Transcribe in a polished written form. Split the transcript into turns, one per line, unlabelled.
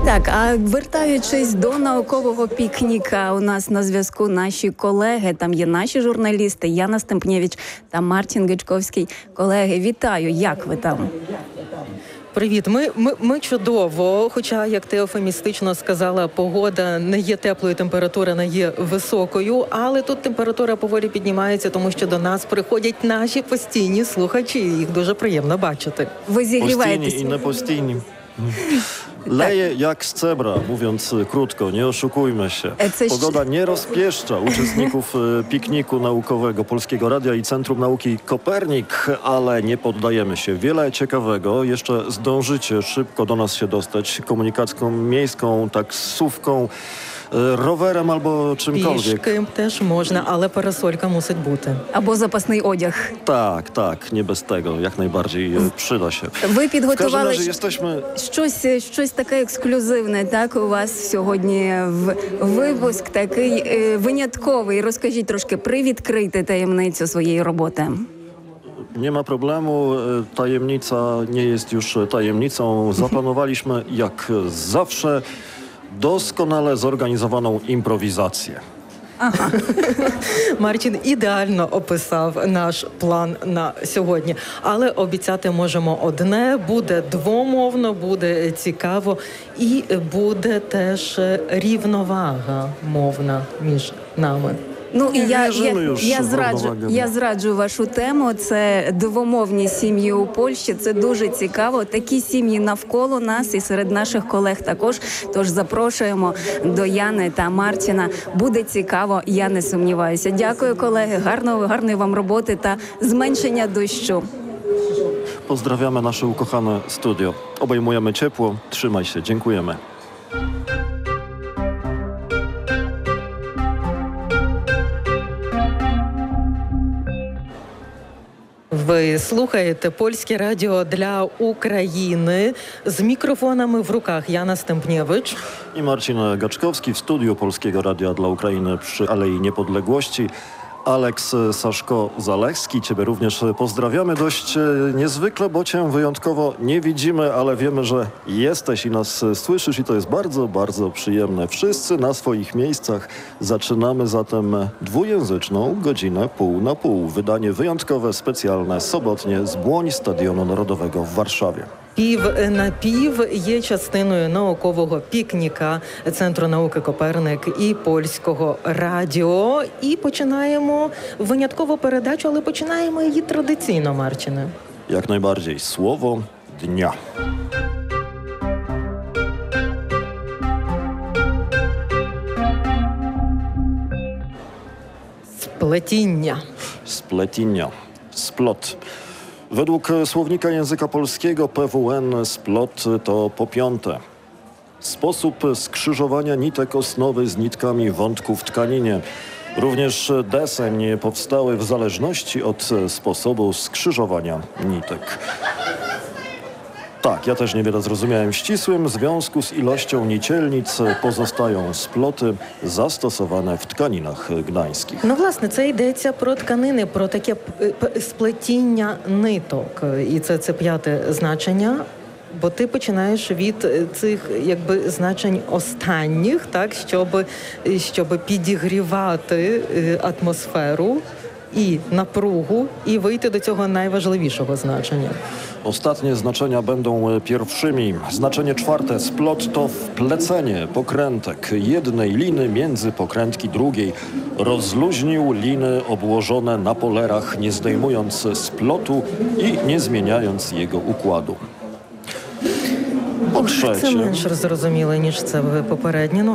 Так, а вертаючись до наукового пікніка, у нас на зв'язку наші колеги, там є наші журналісти, Яна Стемпнєвич та Мартін Гичковський. Колеги, вітаю, як ви там?
Привіт, ми чудово, хоча, як ти ефемістично сказала, погода не є теплою, температура не є високою, але тут температура поволі піднімається, тому що до нас приходять наші постійні слухачі, їх дуже приємно бачити.
Ви зігріваєтесь?
Постійні і непостійні. Leje jak z cebra, mówiąc krótko, nie oszukujmy się. Pogoda nie rozpieszcza uczestników pikniku naukowego Polskiego Radia i Centrum Nauki Kopernik, ale nie poddajemy się. Wiele ciekawego. Jeszcze zdążycie szybko do nas się dostać komunikacją miejską, taksówką, rowerem albo czymkolwiek.
Пішки теж можна, але парасолька мусить бути.
Або запасний одяг.
Tak, nie bez tego. Jak najbardziej przyda się.
Ви
W każdym
підготували
razie jesteśmy...
щось таке ексклюзивне, так, у вас сьогодні в випуск такий винятковий. Розкажіть трошки, привідкрийте таємницю своєї роботи.
Nie ma problemu, tajemnica nie jest już tajemnicą. Zaplanowaliśmy jak zawsze doskonale zorganizowaną improwizację.
Мартін ідеально описав наш план на сьогодні. Але обіцяти можемо одне, буде двомовно, буде цікаво і буде теж рівновага мовна між нами.
Ну, і я
віримо
зраджу вашу тему. Це двомовні сім'ї у Польщі. Це дуже цікаво. Такі сім'ї навколо нас і серед наших колег також. Тож запрошуємо до Яни та Мартіна. Буде цікаво, я не сумніваюся. Дякую, колеги. Гарної вам роботи та зменшення дощу.
Pozdrawiamy nasze ukochane studio. Obejmujemy ciepło. Trzymaj się. Dziękujemy.
Ви слухаєте Польське радіо для України з мікрофонами в руках. Яна Стемпнєвич
I Marcin Gaczkowski w studiu Polskiego Radia dla Ukrainy przy Alei Niepodległości. Aleks Saszko-Zalewski, Ciebie również pozdrawiamy dość niezwykle, bo Cię wyjątkowo nie widzimy, ale wiemy, że jesteś i nas słyszysz i to jest bardzo, bardzo przyjemne. Wszyscy na swoich miejscach. Zaczynamy zatem dwujęzyczną godzinę pół na pół. Wydanie wyjątkowe, specjalne, sobotnie z Błoń Stadionu Narodowego w Warszawie.
пів на пів є частиною наукового пікніка Центру науки Коперник і Польського радіо. І починаємо виняткову передачу, але починаємо її традиційно, Марчине.
Jak najbardziej. Słowo dnia.
Сплетіння.
Spletinia. Splot. Według słownika języka polskiego PWN splot to po piąte. Sposób skrzyżowania nitek osnowy z nitkami wątków w tkaninie. Również deseń powstały w zależności od sposobu skrzyżowania nitek. Tak, ja też niewiele zrozumiałem. W ścisłym związku z ilością nicielnic pozostają sploty zastosowane w tkaninach gdańskich.
Ну, власне, це йдеться про тканини, про таке сплетіння ниток. І це п'яте значення. Бо ти починаєш від цих значень останніх, так, щоб підігрівати атмосферу і напругу, і вийти до цього найважливішого значення.
Ostatnie znaczenia będą pierwszymi. Znaczenie czwarte. Splot to wplecenie pokrętek jednej liny między pokrętki drugiej. Rozluźnił liny obłożone na polerach, nie zdejmując splotu i nie zmieniając jego układu. Po trzecie...
Це менш зрозуміло, ніж це попереднє.